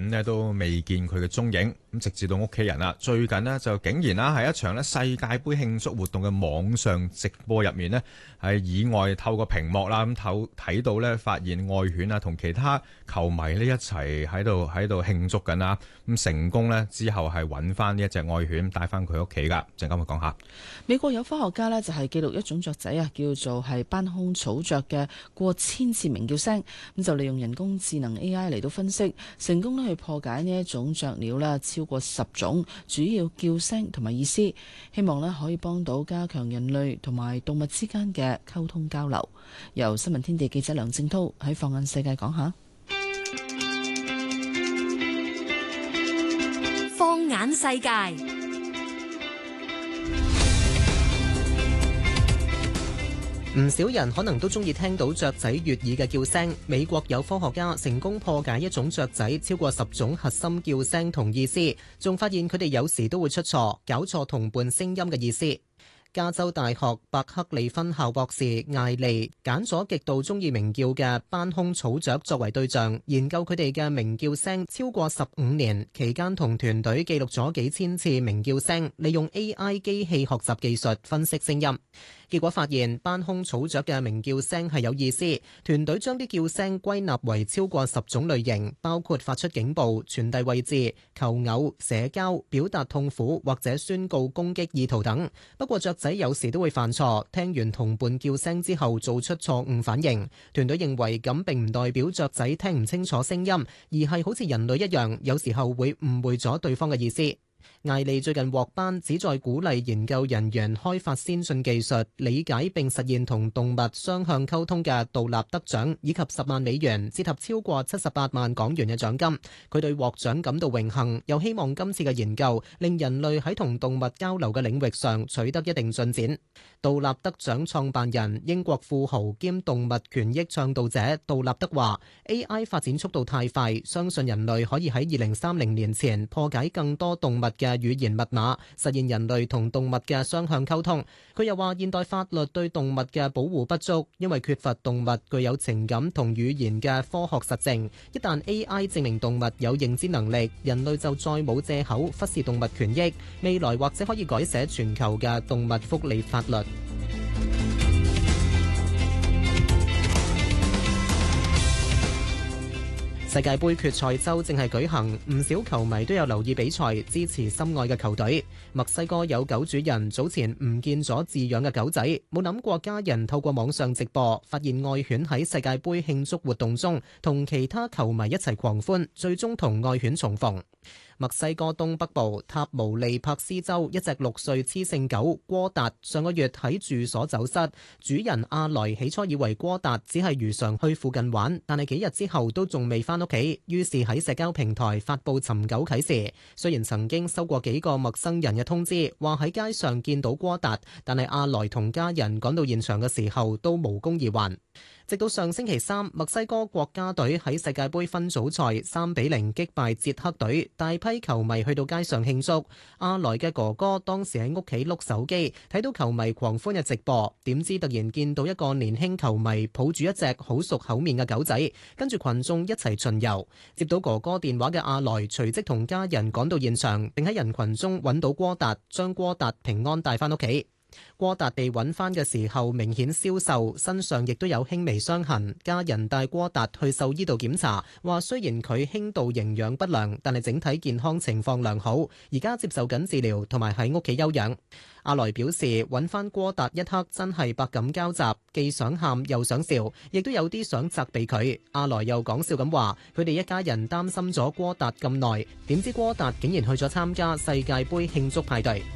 呢都未見佢嘅蹤影，咁直至到屋企人啦，最近呢就竟然啦喺一場呢世界盃慶祝活動嘅網上直播入面呢，係以外透過屏幕啦咁睇到呢，發現愛犬啊同其他球迷呢一齊喺度慶祝緊啦，咁成功呢之後係揾翻呢一隻愛犬帶翻佢屋企噶，陣間會講下。 美國有科學家呢就係記錄一種雀仔啊，叫做係斑胸草雀嘅過千次鳴叫聲，咁就利用人工智能 AI 嚟到分析，成功咧去破解呢一種雀鳥啦超過10種主要叫聲同埋意思，希望咧可以幫到加強人類同埋動物之間嘅溝通交流。由新聞天地記者梁正濤喺放眼世界講下。 放眼世界。 唔少人可能都中意聽到雀仔悅耳嘅叫聲。美國有科學家成功破解一種雀仔超過10種核心叫聲同意思，仲發現佢哋有時都會出錯，搞錯同伴聲音嘅意思。加州大學伯克利分校博士艾利揀咗極度中意鳴叫嘅斑胸草雀作為對象，研究佢哋嘅鳴叫聲超過15年，期間同團隊記錄咗幾千次鳴叫聲，利用 AI 機器學習技術分析聲音。結果發現斑胸草雀嘅鳴叫聲係有意思，團隊將啲叫聲歸納為超過10種類型，包括發出警報、傳遞位置、求偶、社交、表達痛苦或者宣告攻擊意圖等。不過雀仔有時都會犯錯，聽完同伴叫聲之後做出錯誤反應。團隊認為咁並唔代表雀仔聽唔清楚聲音，而係好似人類一樣，有時候會誤會咗對方嘅意思。艾利最近獲頒旨在鼓勵研究人員開發先進技術，理解並實現同動物雙向溝通嘅杜立德獎，以及10萬美元，折合超過78萬港元嘅獎金。佢對獲獎感到榮幸，又希望今次嘅研究令人類喺同動物交流嘅領域上取得一定進展。杜立德獎創辦人英國富豪兼動物權益倡導者杜立德話 ：AI 發展速度太快，相信人類可以喺2030年前破解更多動物嘅語言密碼，實現人類同動物嘅雙向溝通。佢又話現代法律對動物嘅保護不足，因為缺乏動物具有情感同語言嘅科學實證。一旦 AI 證明動物有認知能力，人類就再冇借口忽視動物權益。未來或者可以改寫全球嘅動物福利法律。世界盃決賽周正係舉行，唔少球迷都有留意比賽，支持心愛嘅球隊。墨西哥有狗主人早前唔見咗飼養嘅狗仔，冇諗過家人透過網上直播，發現愛犬喺世界盃慶祝活動中同其他球迷一齊狂歡，最終同愛犬重逢。墨西哥東北部塔毛利帕斯州一隻6歲雌性狗戈達上個月喺住所走失，主人阿萊起初以為戈達只係如常去附近玩，但係幾日之後都仲未返屋企，於是喺社交平台發佈尋狗啟事。雖然曾經收過幾個陌生人嘅通知，話喺街上見到戈達，但係阿萊同家人趕到現場嘅時候都無功而還。直到上星期三，墨西哥國家隊喺世界盃分組賽3-0擊敗捷克隊，大批球迷去到街上慶祝。阿萊嘅哥哥當時喺屋企碌手機，睇到球迷狂歡嘅直播，點知突然見到一個年輕球迷抱住一隻好熟口面嘅狗仔，跟住群眾一齊巡遊。接到哥哥電話嘅阿萊隨即同家人趕到現場，並喺人群中揾到戈達，將戈達平安帶返屋企。戈達被揾翻嘅時候明顯消瘦，身上亦都有輕微傷痕。家人帶戈達去獸醫度檢查，話雖然佢輕度營養不良，但係整體健康情況良好，而家接受緊治療同埋喺屋企休養。阿萊表示揾翻戈達一刻真係百感交集，既想喊又想笑，亦都有啲想責備佢。阿萊又講笑咁話，佢哋一家人擔心咗戈達咁耐，點知戈達竟然去咗參加世界盃慶祝派對。